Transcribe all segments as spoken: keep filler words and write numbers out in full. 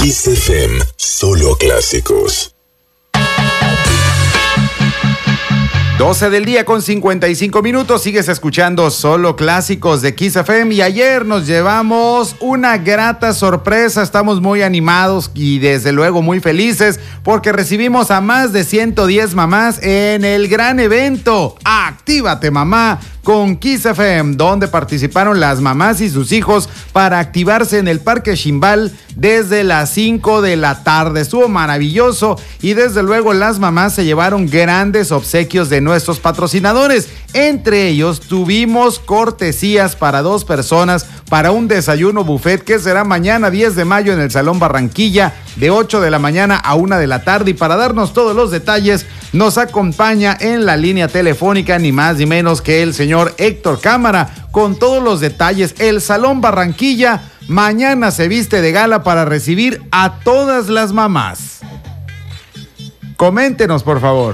Kiss F M, solo clásicos. doce del día con cincuenta y cinco minutos, sigues escuchando solo clásicos de Kiss F M y ayer nos llevamos una grata sorpresa, estamos muy animados y desde luego muy felices porque recibimos a más de ciento diez mamás en el gran evento Actívate Mamá con Kiss F M, donde participaron las mamás y sus hijos para activarse en el Parque Ximbal desde las cinco de la tarde. Estuvo maravilloso y desde luego las mamás se llevaron grandes obsequios de nuestros patrocinadores. Entre ellos tuvimos cortesías para dos personas para un desayuno buffet que será mañana diez de mayo en el Salón Barranquilla de ocho de la mañana a una de la tarde. Y para darnos todos los detalles nos acompaña en la línea telefónica ni más ni menos que el señor Héctor Cámara con todos los detalles. El Salón Barranquilla mañana se viste de gala para recibir a todas las mamás. Coméntenos, por favor.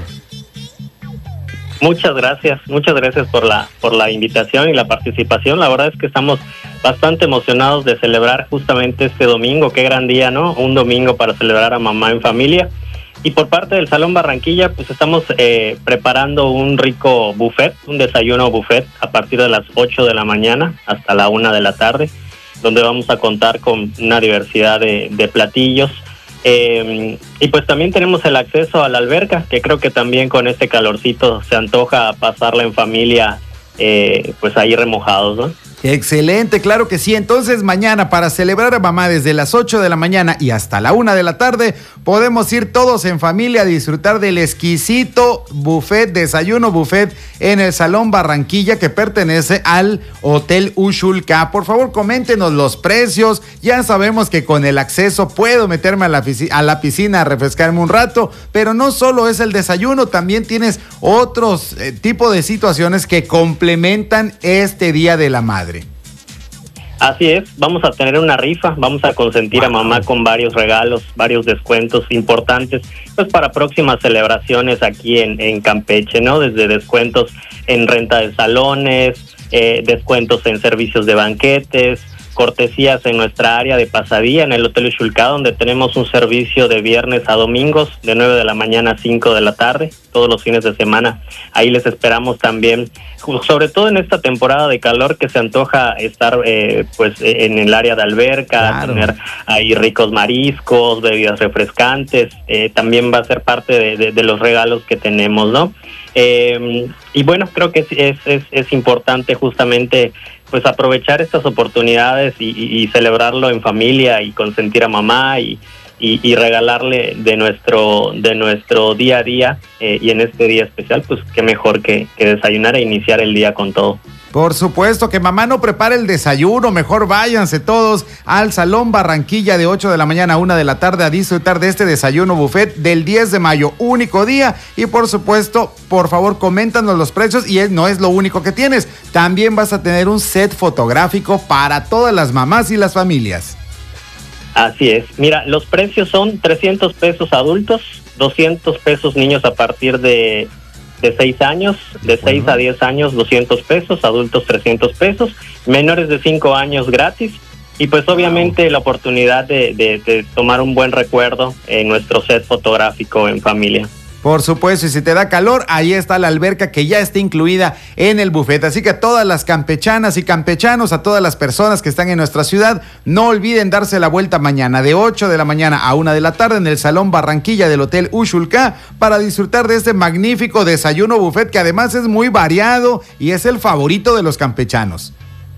Muchas gracias, muchas gracias por la por la invitación y la participación. La verdad es que estamos bastante emocionados de celebrar justamente este domingo. Qué gran día, ¿no? Un domingo para celebrar a mamá en familia. Y por parte del Salón Barranquilla, pues estamos eh, preparando un rico buffet, un desayuno buffet a partir de las ocho de la mañana hasta la una de la tarde, donde vamos a contar con una diversidad de, de platillos. Eh, y pues también tenemos el acceso a la alberca, que creo que también con este calorcito se antoja pasarla en familia, eh, pues ahí remojados, ¿no? Excelente, claro que sí. Entonces mañana para celebrar a mamá desde las ocho de la mañana y hasta la una de la tarde podemos ir todos en familia a disfrutar del exquisito buffet, desayuno buffet en el Salón Barranquilla que pertenece al Hotel Uxulcá. Por favor, coméntenos los precios. Ya sabemos que con el acceso puedo meterme a la, a la piscina a refrescarme un rato, pero no solo es el desayuno, también tienes otros eh, tipos de situaciones que complementan este Día de la Madre. Así es, vamos a tener una rifa, vamos a consentir wow. a mamá con varios regalos, varios descuentos importantes, pues para próximas celebraciones aquí en, en Campeche, ¿no? Desde descuentos en renta de salones, eh, descuentos en servicios de banquetes, cortesías en nuestra área de pasadía en el Hotel Uxulcá, donde tenemos un servicio de viernes a domingos de nueve de la mañana a cinco de la tarde, todos los fines de semana. Ahí les esperamos también, sobre todo en esta temporada de calor que se antoja estar eh, pues en el área de alberca, claro. Tener ahí ricos mariscos, bebidas refrescantes, eh, también va a ser parte de, de, de los regalos que tenemos, ¿no? Eh, y bueno, creo que es, es, es importante justamente pues aprovechar estas oportunidades y, y, y celebrarlo en familia y consentir a mamá y, y, y regalarle de nuestro de nuestro día a día eh, y en este día especial, pues qué mejor que, que desayunar e iniciar el día con todo. Por supuesto, que mamá no prepare el desayuno, mejor váyanse todos al Salón Barranquilla de ocho de la mañana a una de la tarde a disfrutar de este desayuno buffet del diez de mayo, único día. Y por supuesto, por favor, coméntanos los precios y no es lo único que tienes. También vas a tener un set fotográfico para todas las mamás y las familias. Así es. Mira, los precios son trescientos pesos adultos, doscientos pesos niños a partir de... de seis años, de seis a diez años, doscientos pesos, adultos trescientos pesos, menores de cinco años gratis, y pues obviamente wow. la oportunidad de, de, de tomar un buen recuerdo en nuestro set fotográfico en familia. Por supuesto, y si te da calor, ahí está la alberca que ya está incluida en el buffet. Así que a todas las campechanas y campechanos, a todas las personas que están en nuestra ciudad, no olviden darse la vuelta mañana de ocho de la mañana a una de la tarde en el Salón Barranquilla del Hotel Uxulcá para disfrutar de este magnífico desayuno buffet que además es muy variado y es el favorito de los campechanos.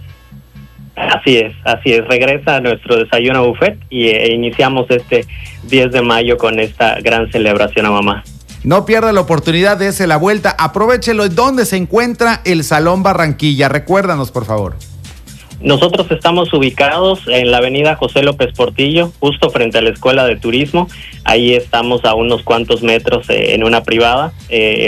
Así es, así es. Regresa a nuestro desayuno buffet y eh, iniciamos este diez de mayo con esta gran celebración a mamá. No pierda la oportunidad de darse la vuelta, aprovechelo. ¿Dónde se encuentra el Salón Barranquilla? Recuérdanos, por favor. Nosotros estamos ubicados en la avenida José López Portillo, justo frente a la Escuela de Turismo. Ahí estamos a unos cuantos metros eh, en una privada. Eh,